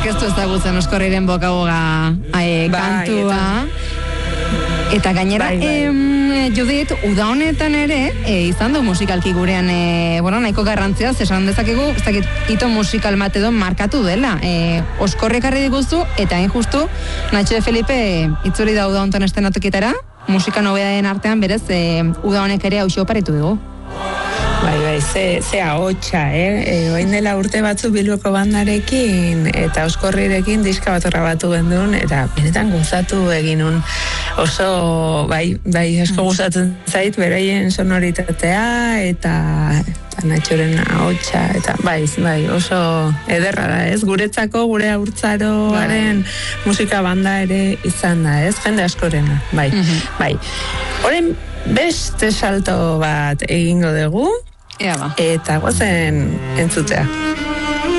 ez du ezagutzen Oskorriren boka-boga kantua. Eta gainera, Judit, uda honetan ere, izan du musikalki gurean, nahiko garrantzia, esan dezakegu, ez dakit, hito musikal bat edo markatu dela. Oskorri ekarri diguzu, eta hain justu, Nacho de Felipe itzuri da uda honetan estenatokitara, musika nobedaden artean, berez, uda honek ere hauxo oparitu dugu. Bai, ze ahotsa, Oin dela urte batzu Bilboko bandarekin eta Oskorrirekin diska bat grabatu gendun, eta benetan gozatu eginun. Oso, bai, asko gustatzen zait, beraien sonoritatea, eta Natxoren ahotsa, eta bai, oso ederra da, ez? Guretzako, gure haurtzaroaren musika banda ere izan da, ez? Jende askorena, bai. Horren, beste salto bat egingo dugu, eta gozen entzutea.